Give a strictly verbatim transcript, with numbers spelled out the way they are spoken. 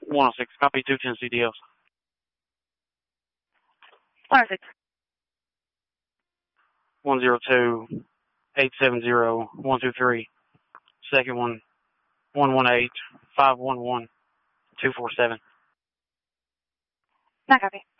one oh six, copy two ten C D Ls. one oh six. one zero two, eight seven zero, one two three. Second one, one one eight, five one one, two four seven. Not copy.